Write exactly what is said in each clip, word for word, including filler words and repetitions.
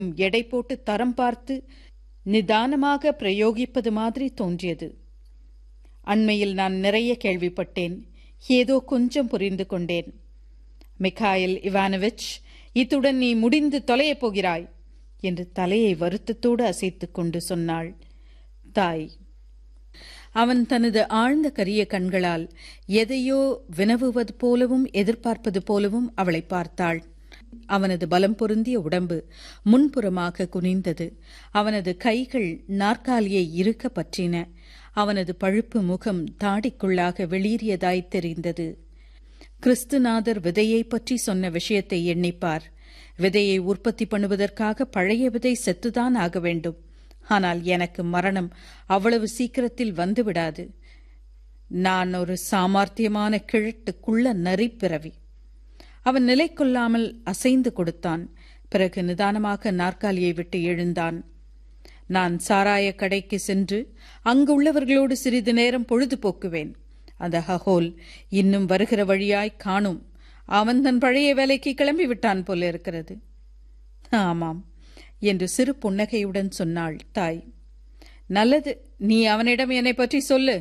எடை போட்டு தரம் பார்த்து நிதானமாக பிரயோகிப்பது மாதிரி தோன்றியது. அண்மையில் நான் நிறைய கேள்விப்பட்டேன். ஏதோ கொஞ்சம் புரிந்து கொண்டேன். மிகாயில் இவானோவிச், இத்துடன் நீ முடிந்து தொலையப் போகிறாய் என்று தலையை வருத்தத்தோடு அசைத்துக் கொண்டு சொன்னாள் தாய். அவன் தனது ஆழ்ந்த கரிய கண்களால் எதையோ வினவுவது போலவும் எதிர்பார்ப்பது போலவும் அவளை பார்த்தாள். அவனது பலம் பொருந்திய உடம்பு முன்புறமாக குனிந்தது. அவனது கைகள் நாற்காலியை இறுக்க பற்றின. அவனது பழுப்பு முகம் தாடிக்குள்ளாக வெளியேறியதாய் தெரிந்தது. கிறிஸ்துநாதர் விதையை பற்றி சொன்ன விஷயத்தை எண்ணிப்பார். விதையை உற்பத்தி பண்ணுவதற்காக பழைய விதை செத்துதான் ஆக வேண்டும். ஆனால் எனக்கு மரணம் அவ்வளவு சீக்கிரத்தில் வந்துவிடாது. நான் ஒரு சாமர்த்தியமான கிழட்டுக்குள்ள நரிப்பிறவி. அவன் நிலை கொள்ளாமல் அசைந்து கொடுத்தான். பிறகு நிதானமாக நாற்காலியை விட்டு எழுந்தான். நான் சாராய கடைக்கு சென்று அங்குள்ளவர்களோடு சிறிது நேரம் பொழுது போக்குவேன். அந்த ஹகோல் இன்னும் வருகிற வழியாய் காணும். அவன் தன் பழைய வேலைக்கு கிளம்பிவிட்டான் போல இருக்கிறது. ஆமாம் என்று சிறு புன்னகையுடன் சொன்னாள் தாய். நல்லது, நீ அவனிடம் என்னை பற்றி சொல்லு.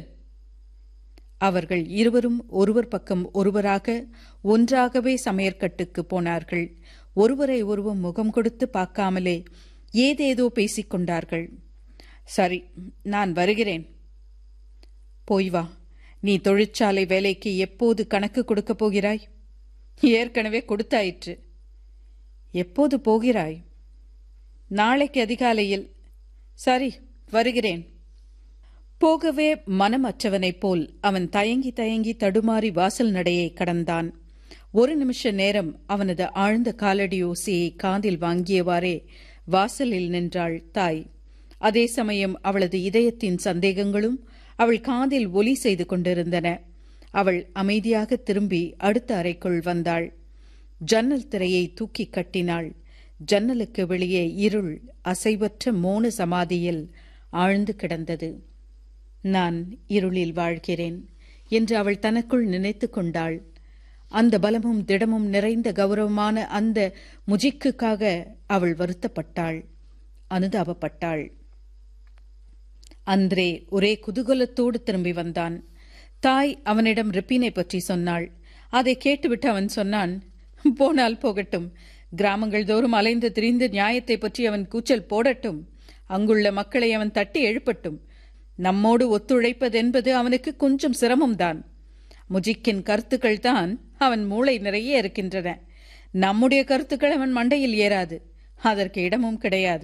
அவர்கள் இருவரும் ஒருவர் பக்கம் ஒருவராக ஒன்றாகவே சமையற்கட்டுக்கு போனார்கள். ஒருவரை ஒருவர் முகம் கொடுத்து பார்க்காமலே ஏதேதோ பேசிக் கொண்டார்கள். சரி, நான் வருகிறேன். போய் வா. நீ தொழிற்சாலை வேலைக்கு எப்போது கணக்கு கொடுக்கப் போகிறாய்? ஏற்கனவே கொடுத்தாயிற்று. எப்போது போகிறாய்? நாளைக்கு அதிகாலையில். சரி, வருகிறேன். போகவே மனமற்றவனைப் போல் அவன் தயங்கி தயங்கி தடுமாறி வாசல் நடையை கடந்தான். ஒரு நிமிஷ நேரம் அவனது ஆழ்ந்த காலடி ஓசையை காதில் வாங்கியவாறே வாசலில் நின்றாள் தாய். அதே சமயம் அவளது இதயத்தின் சந்தேகங்களும் அவள் காதில் ஒலி செய்து கொண்டிருந்தன. அவள் அமைதியாக திரும்பி அடுத்த அறைக்குள் வந்தாள். ஜன்னல் திரையை தூக்கி கட்டினாள். ஜன்னலுக்கு வெளியே இருள் அசைவற்ற மோன சமாதியில் ஆழ்ந்து கிடந்தது. நான் இருளில் வாழ்கிறேன் என்று அவள் தனக்குள் நினைத்து கொண்டாள். அந்த பலமும் திடமும் நிறைந்த கௌரவமான அந்த முஜிக்குக்காக அவள் வருத்தப்பட்டாள், அனுதாபப்பட்டாள். அன்றே ஒரே குதூகலத்தோடு திரும்பி வந்தான். தாய் அவனிடம் ரிப்பினை பற்றி சொன்னாள். அதை கேட்டுவிட்டு அவன் சொன்னான், போனால் போகட்டும். கிராமங்கள் தோறும் அலைந்து திரிந்து நியாயத்தை பற்றி அவன் கூச்சல் போடட்டும். அங்குள்ள மக்களை அவன் தட்டி எழுப்பட்டும். நம்மோடு ஒத்துழைப்பதென்பது அவனுக்கு கொஞ்சம் சிரமம்தான். முஜிக்கின் கருத்துக்கள் தான் அவன் மூளை நிறைய இருக்கின்றன. நம்முடைய கருத்துக்கள் அவன் மண்டையில் ஏறாது. அதற்கு இடமும் கிடையாது.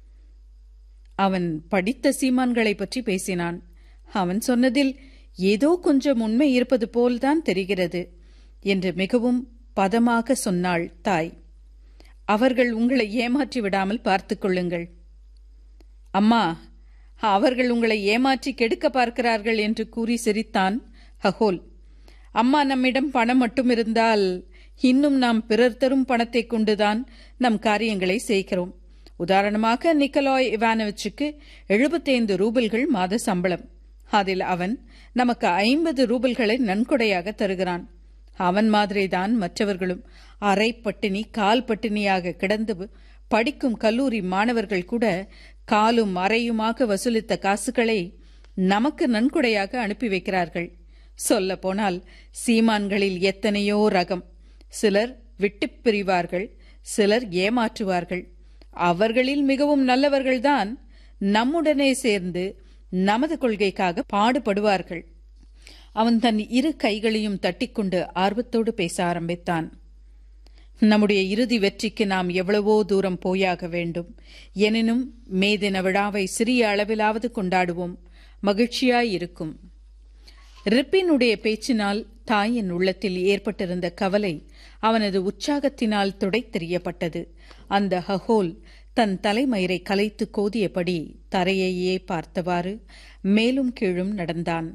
அவன் படித்த சீமான்களை பற்றி பேசினான். அவன் சொன்னதில் ஏதோ கொஞ்சம் உண்மை இருப்பது போல்தான் தெரிகிறது என்று மிகவும் பதமாக சொன்னாள் தாய். அவர்கள் உங்களை ஏமாற்றி விடாமல் பார்த்துக் கொள்ளுங்கள். அம்மா, அவர்கள் உங்களை ஏமாற்றி கெடுக்க பார்க்கிறார்கள் என்று கூறி சிரித்தான் ஹகோல். அம்மா, நம்மிடம் பணம் மட்டும் இருந்தால் இன்னும் நாம் பிறர் தரும் பணத்தை கொண்டுதான் நம் காரியங்களை செய்கிறோம். உதாரணமாக நிக்கலாய் இவானோவிச்சுக்கு எழுபத்தைந்து ரூபல்கள் மாத சம்பளம். அதில் அவன் நமக்கு ஐம்பது ரூபல்களை நன்கொடையாக தருகிறான். அவன் மாதிரிதான் மற்றவர்களும் அரை பட்டினி கால் பட்டினியாக கிடந்து படிக்கும் கல்லூரி மாணவர்கள் கூட காலும் அறையுமாக வசூலித்த காசுகளை நமக்கு நன்கொடையாக அனுப்பி வைக்கிறார்கள். சொல்ல போனால் சீமான்களில் எத்தனையோ ரகம். சிலர் விட்டுப் பிரிவார்கள், சிலர் ஏமாற்றுவார்கள். அவர்களில் மிகவும் நல்லவர்கள்தான் நம்முடனே சேர்ந்து நமது கொள்கைக்காக பாடுபடுவார்கள். அவன் தன் இரு கைகளையும் தட்டிக்கொண்டு ஆர்வத்தோடு பேச ஆரம்பித்தான். நம்முடைய இறுதி வெற்றிக்கு நாம் எவ்வளவோ தூரம் போயாக வேண்டும். எனினும் மே தின விழாவை சிறிய அளவிலாவது கொண்டாடுவோம். மகிழ்ச்சியாயிருக்கும். ரிப்பினுடைய பேச்சினால் தாயின் உள்ளத்தில் ஏற்பட்டிருந்த கவலை அவனது உற்சாகத்தினால் துடைத்தெறியப்பட்டது. அந்த ஹகோல் தன் தலைமயிரை கலைத்து கோதியபடி தரையையே பார்த்தவாறு மேலும் கீழும் நடந்தான்.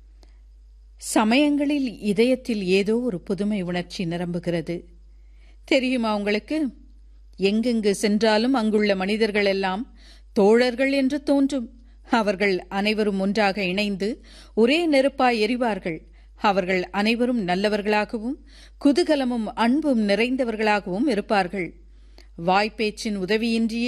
சமயங்களில் இதயத்தில் ஏதோ ஒரு புதுமை உணர்ச்சி நிரம்புகிறது. தெரியுமா உங்களுக்கு? எங்கெங்கு சென்றாலும் அங்குள்ள மனிதர்கள் எல்லாம் தோழர்கள் என்று தோன்றும். அவர்கள் அனைவரும் ஒன்றாக இணைந்து ஒரே நெருப்பாய் எரிவார்கள். அவர்கள் அனைவரும் நல்லவர்களாகவும் குதூகலமும் அன்பும் நிறைந்தவர்களாகவும் இருப்பார்கள். வாய்ப்பேச்சின் உதவியின்றியே